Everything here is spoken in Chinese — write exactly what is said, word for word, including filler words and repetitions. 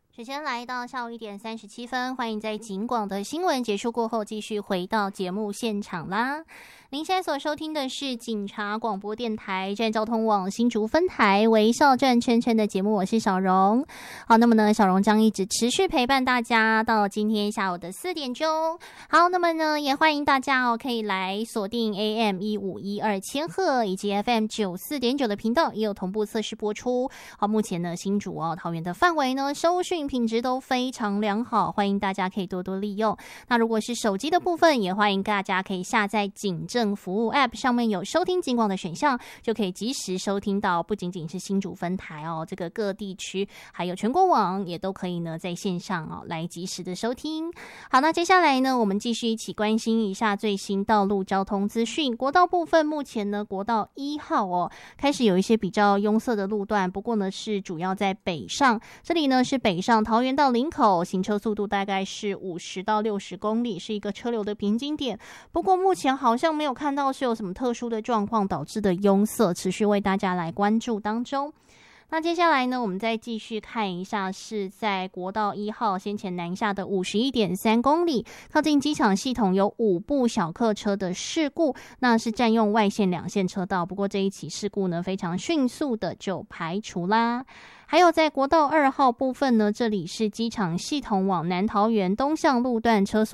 时间来到下午一点三十七分，欢迎在警广的新闻结束过后继续回到节目现场啦。您现在所收听的是警察广播电台站交通网新竹分台微笑转圈圈的节目，我是小荣。好，那么呢，小荣将一直持续陪伴大家到今天下午的四点钟。好，那么呢，也欢迎大家哦，可以来锁定 A M 一五一二千赫以及 F M 九四点九的频道，也有同步测试播出。好，目前呢，新竹哦、桃园的范围呢，收讯品质都非常良好，欢迎大家可以多多利用。那如果是手机的部分，也欢迎大家可以下载警政服务 App， 上面有收听警广的选项，就可以及时收听到不仅仅是新竹分台哦，这个各地区还有全国网也都可以呢在线上哦来及时的收听。好，那接下来呢，我们继续一起关心一下最新道路交通资讯。国道部分，目前呢国道一号哦开始有一些比较拥塞的路段，不过呢是主要在北上，这里呢是北上桃园到林口，行车速度大概是五十到六十公里，是一个车流的瓶颈点。不过目前好像没有看到是有什么特殊的状况导致的拥塞，持续为大家来关注当中。那接下来呢，我们再继续看一下，是在国道一号先前南下的五十一点三公里，靠近机场系统有五部小客车的事故，那是占用外线两线车道。不过这一起事故呢，非常迅速的就排除啦。还有在国道二号部分呢，这里是机场系统往南桃园东向路段车速